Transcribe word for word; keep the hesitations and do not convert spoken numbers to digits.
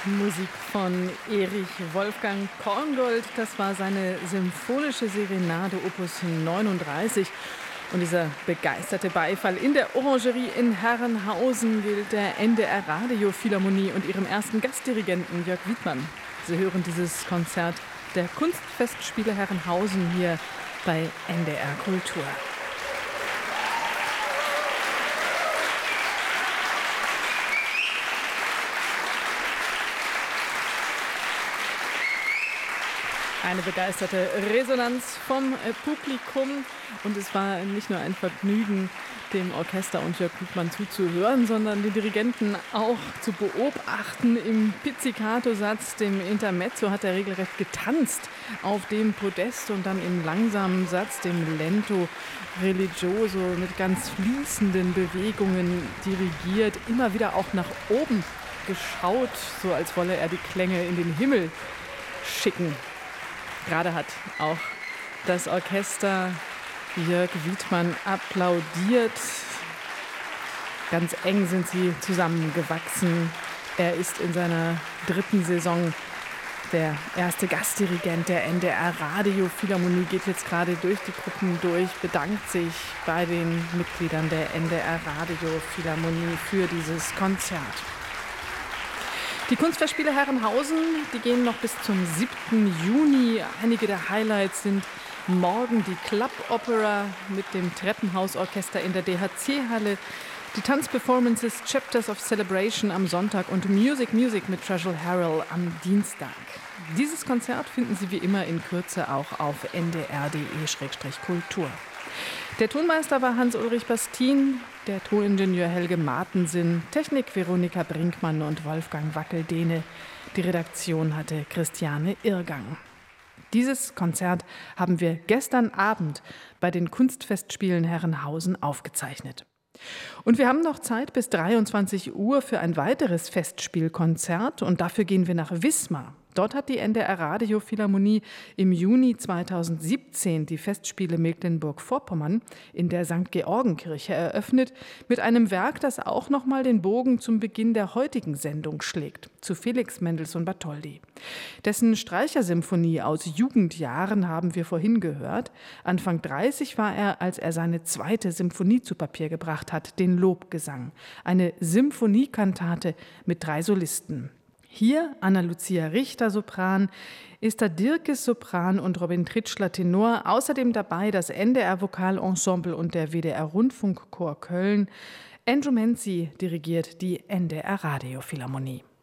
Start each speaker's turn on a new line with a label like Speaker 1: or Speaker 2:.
Speaker 1: Musik von Erich Wolfgang Korngold. Das war seine symphonische Serenade Opus neununddreißig. Und dieser begeisterte Beifall in der Orangerie in Herrenhausen gilt der N D R Radiophilharmonie und ihrem ersten Gastdirigenten Jörg Wiedmann. Sie hören dieses Konzert der Kunstfestspiele Herrenhausen hier bei N D R Kultur. Eine begeisterte Resonanz vom Publikum. Und es war nicht nur ein Vergnügen, dem Orchester und Jörg Wiedmann zuzuhören, sondern den Dirigenten auch zu beobachten. Im Pizzicato-Satz, dem Intermezzo, hat er regelrecht getanzt auf dem Podest und dann im langsamen Satz, dem Lento Religioso, mit ganz fließenden Bewegungen dirigiert, immer wieder auch nach oben geschaut, so als wolle er die Klänge in den Himmel schicken. Gerade hat auch das Orchester Jörg Wiedmann applaudiert. Ganz eng sind sie zusammengewachsen. Er ist in seiner dritten Saison der erste Gastdirigent der N D R Radiophilharmonie, geht jetzt gerade durch die Gruppen durch, bedankt sich bei den Mitgliedern der N D R Radiophilharmonie für dieses Konzert. Die Kunstfestspiele Herrenhausen, die gehen noch bis zum siebten Juni. Einige der Highlights sind morgen die Club Opera mit dem Treppenhausorchester in der D H C-Halle, die Tanzperformances Chapters of Celebration am Sonntag und Music Music mit Treasury Harrell am Dienstag. Dieses Konzert finden Sie wie immer in Kürze auch auf n d r punkt d e slash kultur. Der Tonmeister war Hans-Ulrich Bastin, der Toningenieur Helge Martensen, Technik Veronika Brinkmann und Wolfgang Wackeldehne. Die Redaktion hatte Christiane Irrgang. Dieses Konzert haben wir gestern Abend bei den Kunstfestspielen Herrenhausen aufgezeichnet. Und wir haben noch Zeit bis dreiundzwanzig Uhr für ein weiteres Festspielkonzert und dafür gehen wir nach Wismar. Dort hat die N D R Radiophilharmonie im Juni zweitausendsiebzehn die Festspiele Mecklenburg-Vorpommern in der Sankt Georgenkirche eröffnet, mit einem Werk, das auch nochmal den Bogen zum Beginn der heutigen Sendung schlägt, zu Felix Mendelssohn Bartholdy. Dessen Streichersymphonie aus Jugendjahren haben wir vorhin gehört. Anfang dreißig war er, als er seine zweite Symphonie zu Papier gebracht hat, den Lobgesang, eine Symphoniekantate mit drei Solisten. Hier Anna-Lucia Richter Sopran, Esther Dirkes Sopran und Robin Tritschler Tenor. Außerdem dabei das N D R Vokalensemble und der W D R Rundfunkchor Köln. Andrew Menzi dirigiert die N D R Radiophilharmonie.